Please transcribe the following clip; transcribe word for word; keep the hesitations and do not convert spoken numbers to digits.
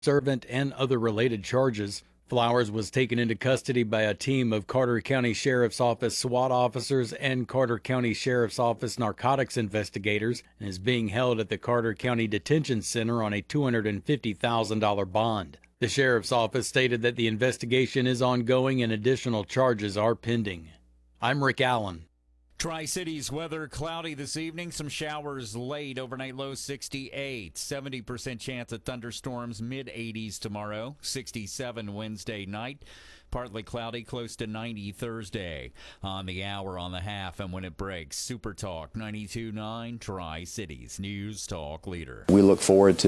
servant and other related charges. Flowers was taken into custody by a team of Carter County Sheriff's Office SWAT officers and Carter County Sheriff's Office narcotics investigators and is being held at the Carter County Detention Center on a two hundred fifty thousand dollars bond. The Sheriff's Office stated that the investigation is ongoing and additional charges are pending. I'm Rick Allen. Tri-Cities weather cloudy this evening. Some showers late. Overnight low sixty-eight. seventy percent chance of thunderstorms. mid eighties tomorrow. sixty-seven Wednesday night. Partly cloudy, close to ninety Thursday. On the hour, on the half, and when it breaks. Super Talk ninety-two point nine Tri-Cities News Talk Leader. We look forward to